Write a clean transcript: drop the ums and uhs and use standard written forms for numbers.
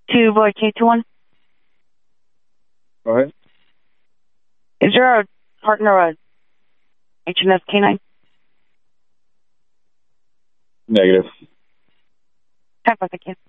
to Void K21. Go ahead. Is there a partner, HNS K9? Negative. Have a second.